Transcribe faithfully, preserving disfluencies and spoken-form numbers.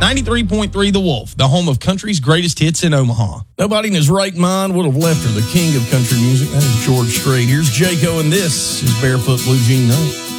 ninety-three point three The Wolf, the home of country's greatest hits in Omaha. Nobody in his right mind would have left her the king of country music. That is George Strait. Here's Jayco, and this is Barefoot Blue Jean Night.